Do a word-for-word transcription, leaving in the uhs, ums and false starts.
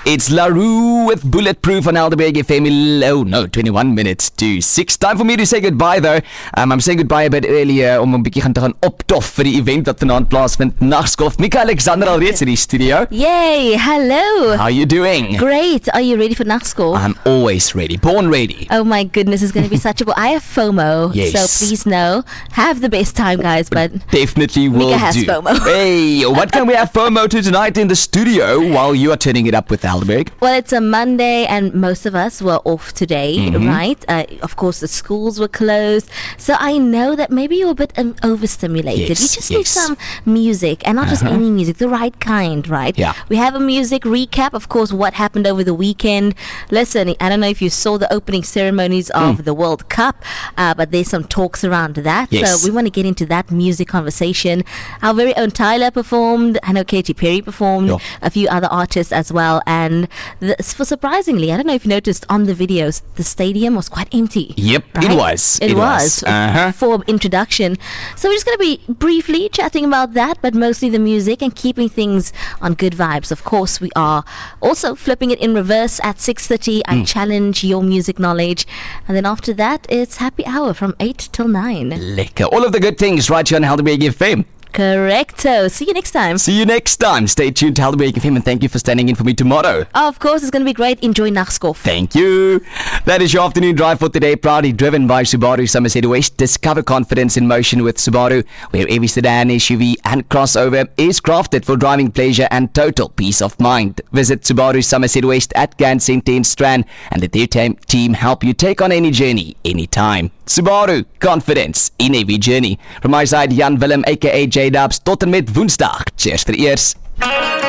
It's LaRue with Bulletproof on Helderberg F M. Oh no, twenty-one minutes to six. Time for me to say goodbye though. Um, I'm saying goodbye a bit earlier om 'n bietjie gaan te gaan optof vir die event wat vanaand plaasvind. Nagskof. Mika Alexander alreeds in die studio. Yay, hello. How are you doing? Great. Are you ready for Nachtskof? I'm always ready. Born ready. Oh my goodness, it's going to be such a ball. I have FOMO, Yes. so please know, have the best time, guys. But Definitely will Mika has do. FOMO. Hey, what can we have FOMO to tonight in the studio while you are turning it up with Helderberg? well, it's a Monday, and most of us were off today, Mm-hmm. right? Uh, of course, the schools were closed, so I know that maybe you're a bit um, overstimulated. Yes, you just need yes. some music, and not just Uh-huh. any music, the right kind, right? Yeah. We have a music recap, of course, what happened over the weekend. Listen, I don't know if you saw the opening ceremonies of the World Cup, uh, but there's some talks around that. Yes. So we want to get into that music conversation. Our very own Tyler performed. I know Katy Perry performed. Yeah. A few other artists as well. And the, for surprisingly, I don't know if you noticed on the videos, the stadium was quite empty. Yep, it right? was. It, It was, was. Uh-huh. for introduction. So we're just going to be briefly chatting about that, but mostly the music and keeping things on good vibes. Of course, we are also flipping it in reverse at six thirty. I challenge your music knowledge. And then after that, it's happy hour from eight till nine. Lekker. All of the good things right here on Helderberg F M. Correcto. See you next time. See you next time. Stay tuned to Helderberg F M and thank you for standing in for me tomorrow. Of course, it's going to be great. Enjoy Nachtskof. Thank you. That is your afternoon drive for today, proudly driven by Subaru Somerset West. Discover confidence in motion with Subaru, where every sedan, S U V and crossover is crafted for driving pleasure and total peace of mind. Visit Subaru Somerset West at Grand Centre in Strand and let their team team help you take on any journey, anytime. Subaru, confidence in every journey. From my side, Jan Willem aka J-Dubs, tot en met woensdag. Cheers vir eers.